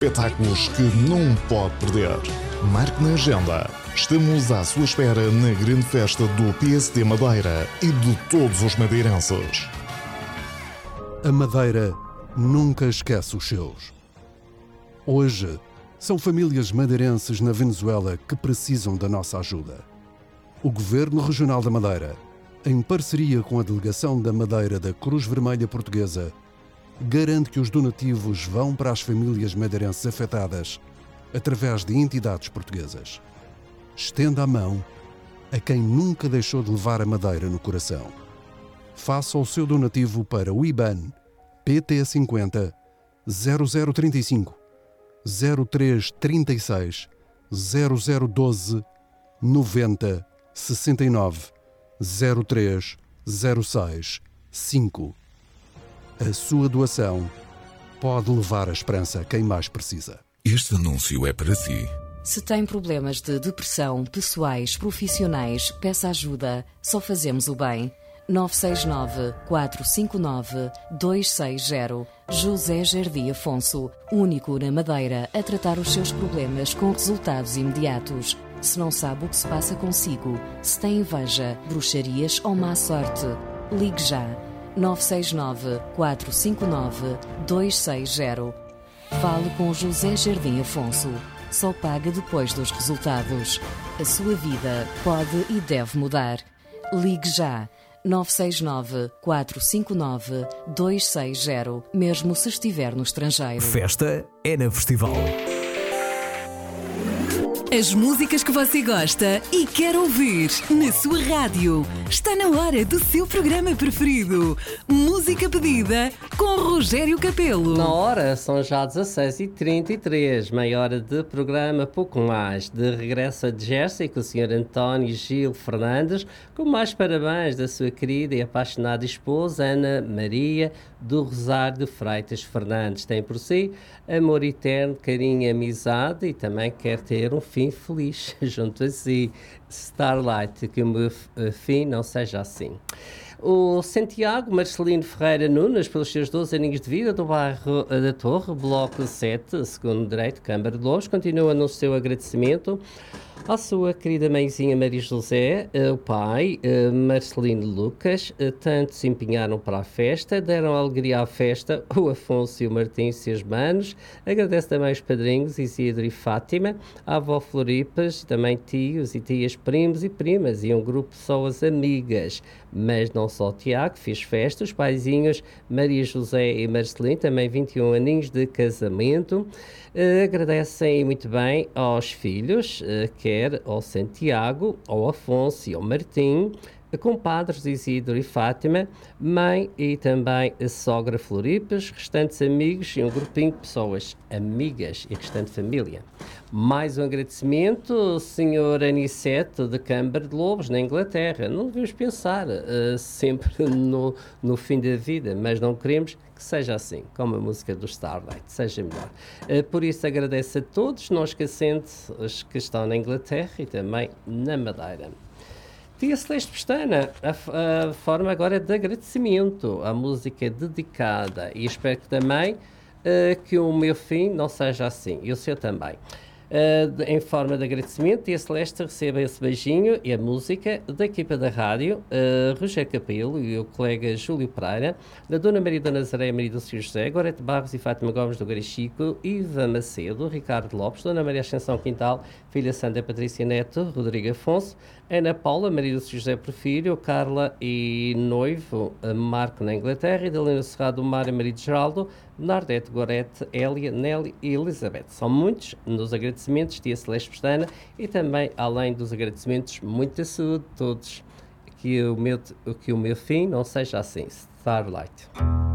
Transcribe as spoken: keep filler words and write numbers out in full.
Espetáculos que não pode perder. Marque na agenda. Estamos à sua espera na grande festa do P S D Madeira e de todos os madeirenses. A Madeira nunca esquece os seus. Hoje, são famílias madeirenses na Venezuela que precisam da nossa ajuda. O Governo Regional da Madeira, em parceria com a Delegação da Madeira da Cruz Vermelha Portuguesa, garante que os donativos vão para as famílias madeirenses afetadas através de entidades portuguesas. Estenda a mão a quem nunca deixou de levar a Madeira no coração. Faça o seu donativo para o I B A N P T cinquenta zero zero trinta e cinco zero três trinta e seis zero zero doze noventa sessenta e nove zero três zero seis cinco. A sua doação pode levar a esperança a quem mais precisa. Este anúncio é para si. Se tem problemas de depressão, pessoais, profissionais, peça ajuda. Só fazemos o bem. nove seis nove, quatro cinco nove, dois seis zero. José Jardim Afonso, único na Madeira a tratar os seus problemas com resultados imediatos. Se não sabe o que se passa consigo, se tem inveja, bruxarias ou má sorte, ligue já. nove seis nove, quatro cinco nove, dois seis zero. Fale com José Jardim Afonso. Só paga depois dos resultados. A sua vida pode e deve mudar. Ligue já. nove seis nove, quatro cinco nove, dois seis zero, mesmo se estiver no estrangeiro. Festa é na Festival. As músicas que você gosta e quer ouvir na sua rádio. Está na hora do seu programa preferido. Música pedida com Rogério Capelo. Na hora, são já dezasseis e trinta e três, meia hora de programa, pouco mais. De regresso a Jersey com o senhor António Gil Fernandes, com mais parabéns da sua querida e apaixonada esposa Ana Maria do Rosário de Freitas Fernandes. Tem por si amor eterno, carinho e amizade e também quer ter um filho feliz junto a si. Starlight, que o meu fim não seja assim. O Santiago Marcelino Ferreira Nunes, pelos seus doze aninhos de vida do bairro da Torre, bloco sete, segundo direito, Câmara de Louros, continua no seu agradecimento à sua querida mãezinha Maria José, o pai Marcelino Lucas, tanto se empenharam para a festa, deram alegria à festa, o Afonso e o Martim e seus manos. Agradece também os padrinhos Isidro e Fátima, a avó Floripas, também tios e tias, primos e primas e um grupo de pessoas amigas. Mas não só o Tiago fez festa, os paizinhos Maria José e Marcelino, também vinte e um aninhos de casamento. Uh, agradecem muito bem aos filhos, uh, quer ao Santiago, ao Afonso e ao Martim, compadres Isidro e Fátima, mãe e também a sogra Floripas, restantes amigos e um grupinho de pessoas amigas e restante família. Mais um agradecimento, senhor Aniceto de Câmara de Lobos, na Inglaterra. Não devemos pensar uh, sempre no, no fim da vida, mas não queremos que seja assim, como a música do Starlight, seja melhor. Uh, por isso agradeço a todos, não esquecendo os que estão na Inglaterra e também na Madeira. Tia Celeste Pestana, a, a forma agora de agradecimento à música dedicada e espero que também uh, que o meu fim não seja assim, e o seu também. Uh, em forma de agradecimento, Tia Celeste receba esse beijinho e a música da equipa da rádio, uh, Rogério Capelo e o colega Júlio Pereira, da Dona Maria da Nazaré, Maria do Senhor José, Gorete Barros e Fátima Gomes do Garichico, Iva Macedo, Ricardo Lopes, Dona Maria Ascensão Quintal, Filha Sandra Patrícia Neto, Rodrigo Afonso, Ana Paula, Maria do Senhor José Porfírio, Carla e Noivo, Marco na Inglaterra, Idalena Serrado, Mário Maria de Geraldo, Nardete, Gorete, Hélia, Nelly e Elizabeth. São muitos nos agradecimentos, Tia Celeste Pestana, e também, além dos agradecimentos, muita saúde a todos. Que o meu, que o meu fim não seja assim. Starlight.